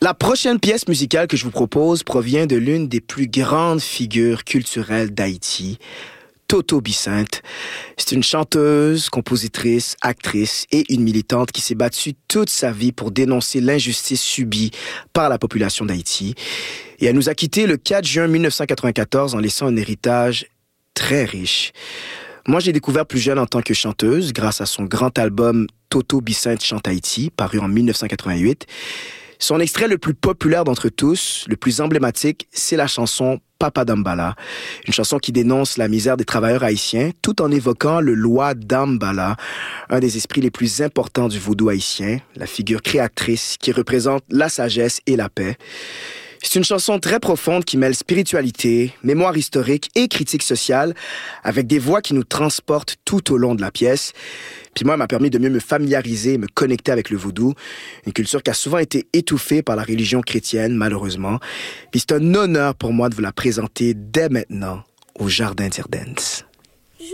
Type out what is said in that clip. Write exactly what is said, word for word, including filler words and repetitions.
La prochaine pièce musicale que je vous propose provient de l'une des plus grandes figures culturelles d'Haïti, Toto Bicinte. C'est une chanteuse, compositrice, actrice et une militante qui s'est battue toute sa vie pour dénoncer l'injustice subie par la population d'Haïti. Et elle nous a quittés le quatre juin mille neuf cent quatre-vingt-quatorze en laissant un héritage très riche. Moi, j'ai découvert plus jeune en tant que chanteuse grâce à son grand album Toto Bicinte chante Haïti, paru en mille neuf cent quatre-vingt-huit. Son extrait le plus populaire d'entre tous, le plus emblématique, c'est la chanson Papa Dambala, une chanson qui dénonce la misère des travailleurs haïtiens tout en évoquant le Loi Dambala, un des esprits les plus importants du vaudou haïtien, la figure créatrice qui représente la sagesse et la paix. C'est une chanson très profonde qui mêle spiritualité, mémoire historique et critique sociale avec des voix qui nous transportent tout au long de la pièce. Puis moi, elle m'a permis de mieux me familiariser et me connecter avec le vaudou, une culture qui a souvent été étouffée par la religion chrétienne, malheureusement. Puis c'est un honneur pour moi de vous la présenter dès maintenant au Jardin d'Irden's.